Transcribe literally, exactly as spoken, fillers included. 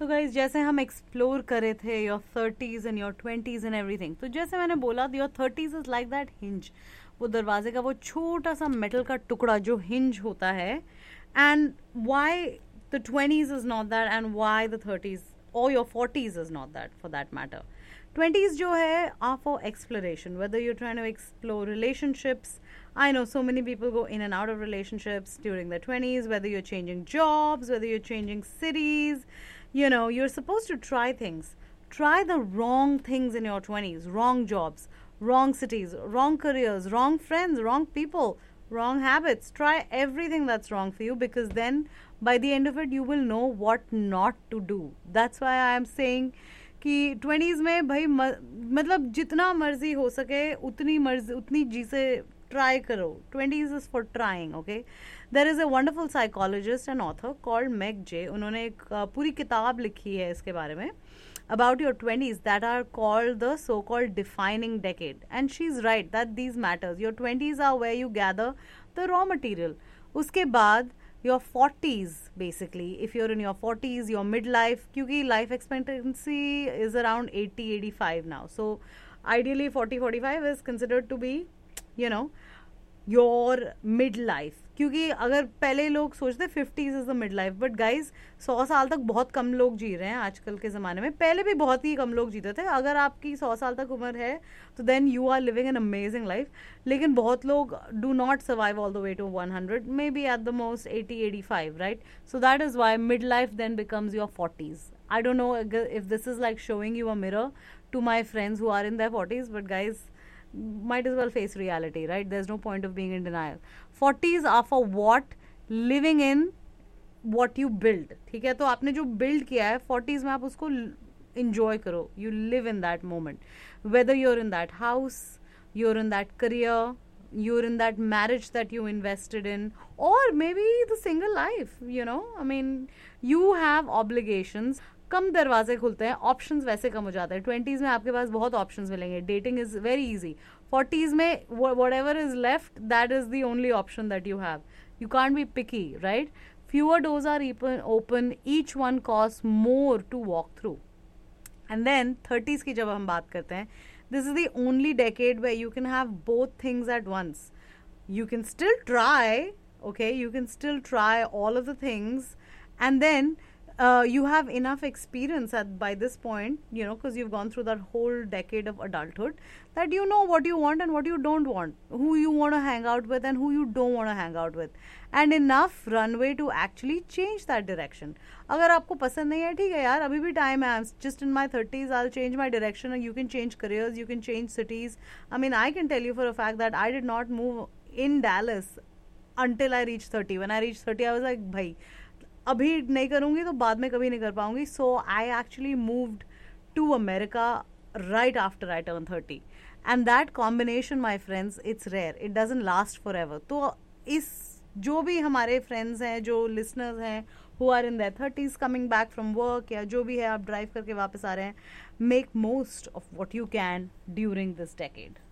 तो गाइज जैसे हम एक्सप्लोर करे थे your thirties and your twenties and everything, तो जैसे मैंने बोला your thirties is like that hinge, वो दरवाजे का वो छोटा सा मेटल का टुकड़ा जो हिंज होता है. And why the twenties is not that and why the thirties और your forties is not that for that matter. Twenties जो है are for exploration, weather you're trying to explore relationships. I know so many people go in and out of relationships during their twenties, whether you're changing jobs, whether you're changing cities, you know, you're supposed to try things. Try the wrong things in your twenties, wrong jobs, wrong cities, wrong careers, wrong friends, wrong people, wrong habits. Try everything that's wrong for you, because then by the end of it, you will know what not to do. That's why I am saying कि twenties में भाई मतलब जितना मर्जी हो सके उतनी मर्जी उतनी चीज़ें ट्राई करो. Twenties is for trying. Okay, there is a wonderful psychologist and author called mag जे. उन्होंने एक uh, पूरी किताब लिखी है इसके बारे में about your twenties that are called the so-called defining decade, and she's right that these matters. Your twenties are where you gather the raw material. उसके बाद your forties, basically, if you're in your forties, your midlife, क्योंकि life expectancy is around eighty eighty-five now, so ideally forty forty-five is considered to be, you know, your mid life. क्योंकि अगर पहले लोग सोचते fifties is the mid life, but guys सौ साल तक बहुत कम लोग जी रहे हैं आजकल के ज़माने में. पहले भी बहुत ही कम लोग जीते थे. अगर आपकी सौ साल तक उम्र है तो then you are living an amazing life. लेकिन बहुत लोग do not survive all the way to one hundred, may be at the most eighty eighty five, right? So that is why mid life then becomes your forties. I don't know if this is like showing you a mirror to my friends who are in their forties, but guys might as well face reality, right? There's no point of being in denial. forties are for what? Living in what you build. ठीक है, तो आपने जो build किया है forties में आप उसको enjoy करो. You live in that moment. Whether you're in that house, you're in that career, you're in that marriage that you invested in, or maybe the single life, you know? I mean, you have obligations. कम दरवाजे खुलते हैं, options वैसे कम हो जाते हैं. Twenties में आपके पास बहुत ऑप्शंस मिलेंगे. Dating is very easy. Forties में what ever is left that is the only option that you have. You can't be picky, right? Fewer doors are open, each one cost more to walk through. And then thirties की जब हम बात करते हैं, this is the only decade where you can have both things at once. You can still try, okay, you can still try all of the things, and then Uh, you have enough experience at by this point, you know, because you've gone through that whole decade of adulthood, that you know what you want and what you don't want, who you want to hang out with and who you don't want to hang out with, and enough runway to actually change that direction. अगर आपको पसंद नहीं है, ठीक है यार, अभी भी टाइम है. I'm just in my thirties, I'll change my direction, and you can change careers, you can change cities. I mean, I can tell you for a fact that I did not move in Dallas until I reached thirty. When I reached thirty, I was like, भाई अभी नहीं करूँगी तो बाद में कभी नहीं कर पाऊँगी. सो I actually moved to America right after I turn thirty, and that combination my friends, it's rare, it doesn't last for ever. तो इस जो भी हमारे फ्रेंड्स हैं, जो लिसनर्स हैं who are in their thirties coming back from work, या जो भी है आप ड्राइव करके वापस आ रहे हैं, make most of what you can during this decade.